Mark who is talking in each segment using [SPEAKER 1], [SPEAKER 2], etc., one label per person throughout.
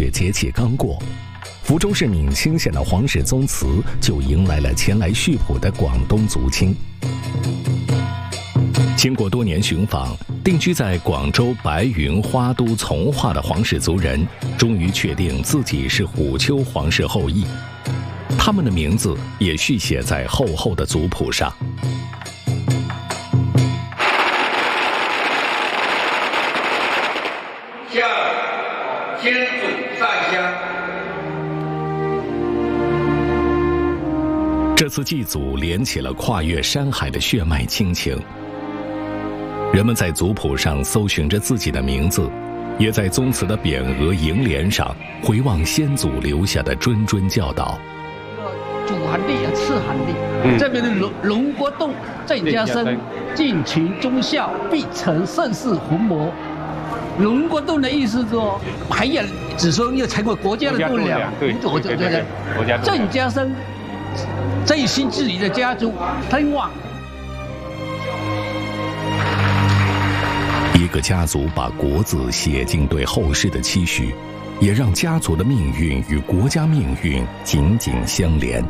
[SPEAKER 1] 雪节气刚过，福州市闽清县的黄氏宗祠就迎来了前来续谱的广东族亲。经过多年寻访，定居在广州白云花都从化的黄氏族人，终于确定自己是虎丘黄氏后裔。他们的名字也续写在厚厚的族谱上。
[SPEAKER 2] 向先祖上香。
[SPEAKER 1] 这次祭祖连起了跨越山海的血脉亲情。人们在族谱上搜寻着自己的名字，也在宗祠的匾额楹联上回望先祖留下的谆谆教导。
[SPEAKER 3] 主寒地和次寒地，这边的龙国栋、郑家生、尽勤忠孝，必成盛世魂魔。龙国栋的意思说，培养子孙要成为国家的栋梁，对。郑家生振兴自己的家族，很旺。
[SPEAKER 1] 一个家族把国字写进对后世的期许，也让家族的命运与国家命运紧紧相连。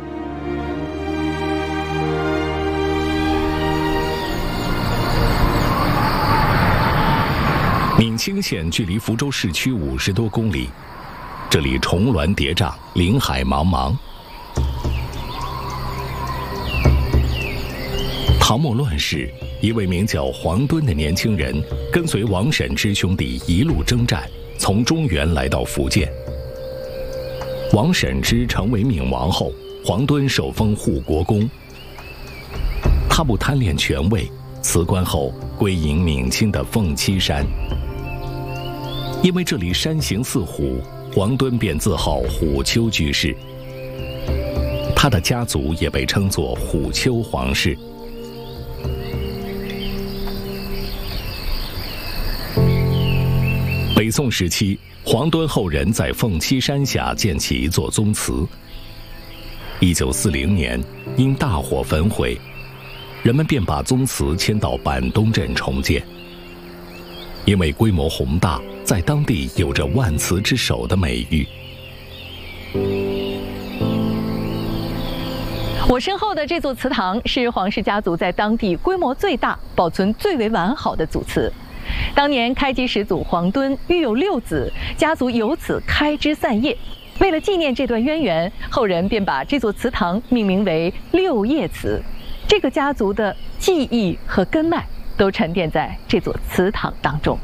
[SPEAKER 1] 闽清县距离福州市区50多公里，这里重峦叠嶂，林海茫茫。唐末乱世，一位名叫黄敦的年轻人跟随王审知兄弟一路征战，从中原来到福建。王审知成为闽王后，黄敦受封护国公。他不贪恋权位，辞官后归隐闽清的凤栖山。因为这里山形似虎，黄敦便自号虎丘居士。他的家族也被称作虎丘黄氏。北宋时期，黄敦后人在凤栖山下建起一座宗祠。1940年，因大火焚毁，人们便把宗祠迁到板东镇重建。因为规模宏大，在当地有着万祠之首的美誉。
[SPEAKER 4] 我身后的这座祠堂是黄氏家族在当地规模最大、保存最为完好的祖祠。当年开基始祖黄敦育有6子，家族由此开枝散叶。为了纪念这段渊源，后人便把这座祠堂命名为6叶祠。这个家族的记忆和根脉都沉淀在这座祠堂当中。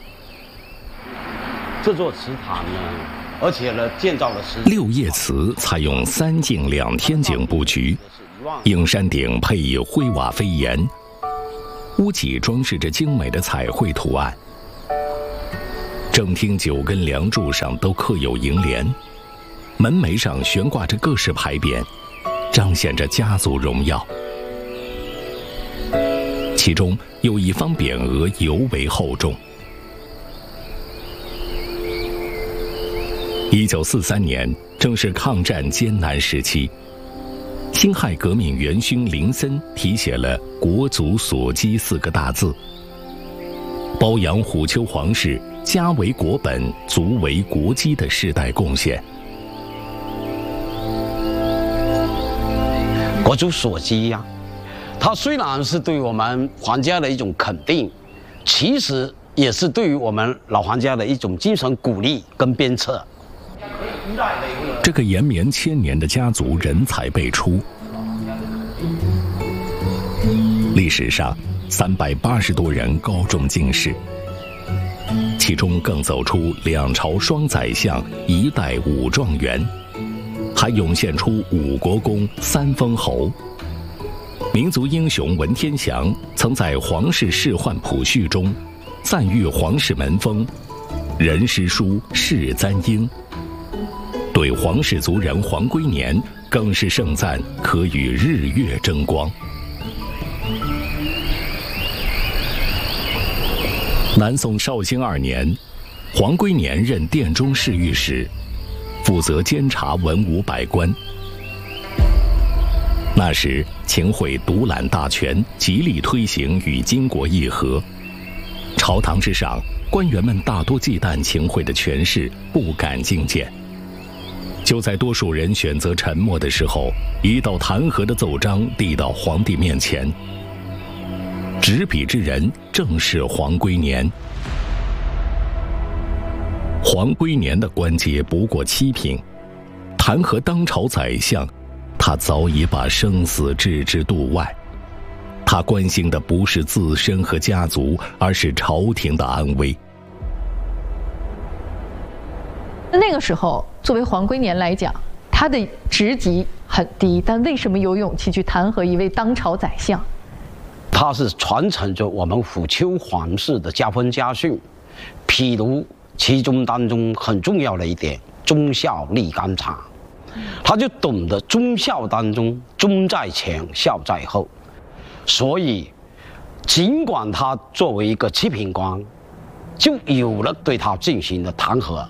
[SPEAKER 5] 这座祠堂呢，而且呢，建造了
[SPEAKER 1] 6叶祠采用3进2天井布局，硬山顶配以灰瓦飞檐。屋脊装饰着精美的彩绘图案，正厅9根梁柱上都刻有楹联，门楣上悬挂着各式牌匾，彰显着家族荣耀。其中有一方匾额尤为厚重。1943年，正是抗战艰难时期。辛亥革命元勋林森题写了“国族所基”4个大字，褒扬虎丘黄氏家为国本、族为国基的世代贡献。
[SPEAKER 5] 国族所基呀，它虽然是对我们皇家的一种肯定，其实也是对于我们老皇家的一种精神鼓励跟鞭策。
[SPEAKER 1] 这个延绵千年的家族人才辈出，历史上380多人高中进士，其中更走出2朝双宰相、1代5状元，还涌现出5国公、3封侯。民族英雄文天祥曾在《黄氏仕宦谱序》中赞誉黄氏门风，人诗书世簪缨。对黄氏族人黄龟年更是盛赞可与日月争光。南宋绍兴2年，黄龟年任殿中侍御史，负责监察文武百官。那时秦桧独揽大权，极力推行与金国议和。朝堂之上， 官员们大多忌惮秦桧的权势，不敢觐见。就在多数人选择沉默的时候，一道弹劾的奏章递到皇帝面前。执笔之人正是黄龟年。黄龟年的官阶不过7品，弹劾当朝宰相，他早已把生死置之度外。他关心的不是自身和家族，而是朝廷的安危。
[SPEAKER 4] 那个时候，作为黄龟年来讲，他的职级很低，但为什么有勇气去弹劾一位当朝宰相？
[SPEAKER 5] 他是传承着我们虎丘皇室的家风家训，譬如其中当中很重要的一点，忠孝立纲常。他就懂得忠孝当中，忠在前，孝在后。所以，尽管他作为一个7品官，就有了对他进行的弹劾。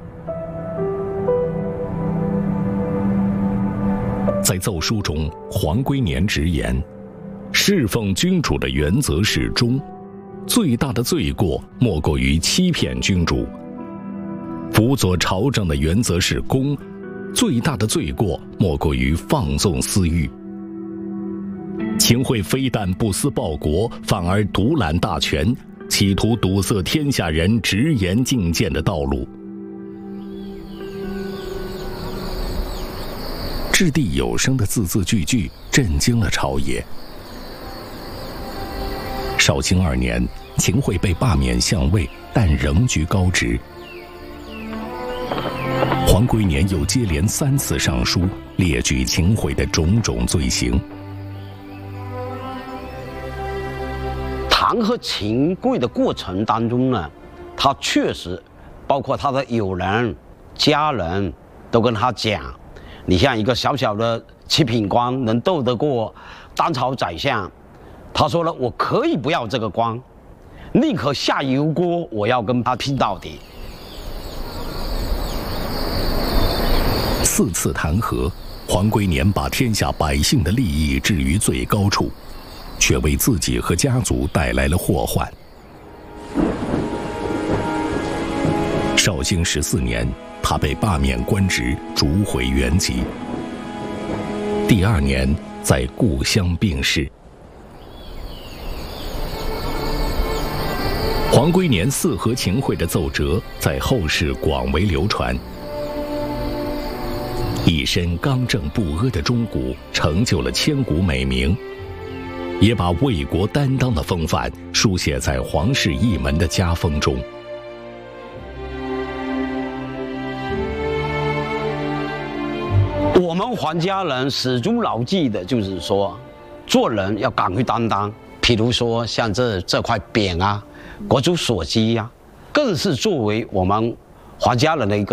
[SPEAKER 1] 在奏书中，黄龟年直言，侍奉君主的原则是忠，最大的罪过莫过于欺骗君主；辅佐朝政的原则是公，最大的罪过莫过于放纵私欲。秦桧非但不思报国，反而独揽大权，企图堵塞天下人直言进谏的道路。掷地有声的字字句句震惊了朝野。绍兴2年，秦桧被罢免相位，但仍居高职。黄龟年又接连3次上书，列举秦桧的种种罪行。
[SPEAKER 5] 弹劾秦桧的过程当中呢，他确实包括他的友人、家人都跟他讲，你像一个小小的7品官能斗得过当朝宰相，他说了，我可以不要这个官，宁可下油锅，我要跟他拼到底。
[SPEAKER 1] 4次弹劾，黄龟年把天下百姓的利益置于最高处，却为自己和家族带来了祸患。绍兴14年，他被罢免官职，逐回原籍。第2年，在故乡病逝。黄龟年4合秦桧的奏折在后世广为流传。一身刚正不阿的钟鼓成就了千古美名，也把为国担当的风范书写在皇室一门的家风中。
[SPEAKER 5] 我们黄家人始终牢记的就是说，做人要敢于担当。譬如说，像这块匾啊，国族所基呀，更是作为我们黄家人的一个